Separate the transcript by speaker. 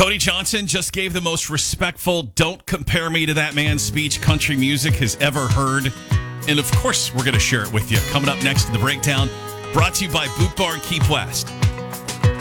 Speaker 1: Tony Johnson just gave the most respectful "Don't compare me to that man" speech country music has ever heard. And of course, we're going to share it with you. Coming up next to the breakdown, brought to you by Boot Barn Keep West.